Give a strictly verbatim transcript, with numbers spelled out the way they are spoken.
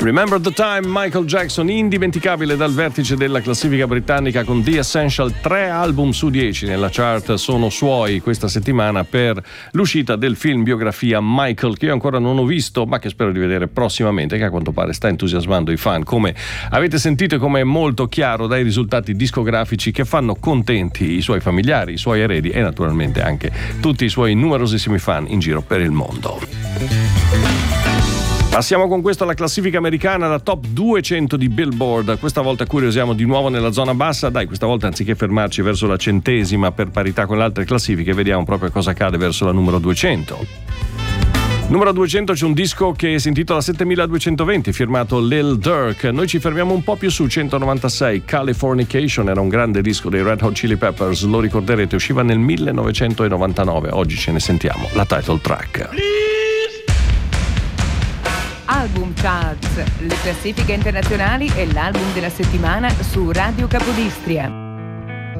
Remember the Time, Michael Jackson, indimenticabile dal vertice della classifica britannica con The Essential. Tre album su dieci nella chart sono suoi questa settimana per l'uscita del film biografia Michael, che io ancora non ho visto ma che spero di vedere prossimamente, che a quanto pare sta entusiasmando i fan, come avete sentito e come è molto chiaro dai risultati discografici che fanno contenti i suoi familiari, i suoi eredi e naturalmente anche tutti i suoi numerosissimi fan in giro per il mondo. Passiamo con questo alla classifica americana, la top duecento di Billboard. Questa volta curiosiamo di nuovo nella zona bassa. Dai, questa volta anziché fermarci verso la centesima per parità con le altre classifiche, vediamo proprio cosa accade verso la numero duecento. Numero duecento c'è un disco che si intitola settemiladuecentoventi, firmato Lil Durk. Noi ci fermiamo un po' più su, centonovantasei, Californication, era un grande disco dei Red Hot Chili Peppers, lo ricorderete, usciva nel millenovecentonovantanove. Oggi ce ne sentiamo la title track. Album Charts, le classifiche internazionali e l'album della settimana su Radio Capodistria.